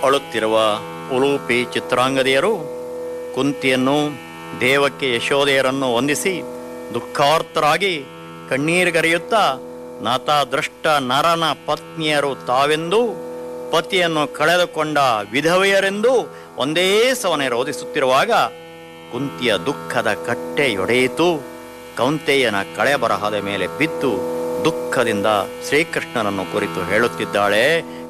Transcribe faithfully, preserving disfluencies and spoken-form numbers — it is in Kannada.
ಅಳುತ್ತಿರುವ ಉಲೂಪಿ ಚಿತ್ರಾಂಗದೆಯರು ಕುಂತಿಯನ್ನು, ದೇವಕ್ಕೆ ಯಶೋದೆಯರನ್ನು ವಂದಿಸಿ ದುಃಖಾರ್ತರಾಗಿ ಕಣ್ಣೀರುಗರೆಯುತ್ತಾ ನತದೃಷ್ಟ ನರನ ಪತ್ನಿಯರು ತಾವೆಂದು ಪತಿಯನ್ನು ಕಳೆದುಕೊಂಡ ವಿಧವೆಯರೆಂದು ಒಂದೇ ಸವನೆ ರೋಧಿಸುತ್ತಿರುವಾಗ ಕುಂತಿಯ ದುಃಖದ ಕಟ್ಟೆಯೊಡೆಯಿತು. ಕೌಂತೆಯನ ಕಳೆಬರಹದ ಮೇಲೆ ಬಿದ್ದು ದುಃಖದಿಂದ ಶ್ರೀಕೃಷ್ಣನನ್ನು ಕುರಿತು ಹೇಳುತ್ತಿದ್ದಾಳೆ.